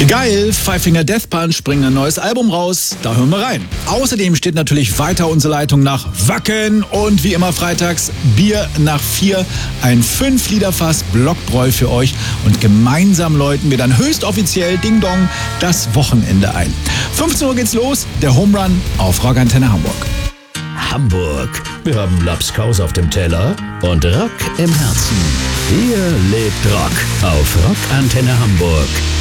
Geil, Five Finger Death Punch bringen ein neues Album raus. Da hören wir rein. Außerdem steht natürlich weiter unsere Leitung nach Wacken und wie immer freitags Bier nach 4. Ein 5-Liter-Fass Blockbräu für euch und gemeinsam läuten wir dann höchst offiziell Ding Dong das Wochenende ein. 15 Uhr geht's los, der Home Run auf Rock Antenne Hamburg. Hamburg. Wir haben Lapskaus auf dem Teller und Rock im Herzen. Hier lebt Rock auf Rock Antenne Hamburg.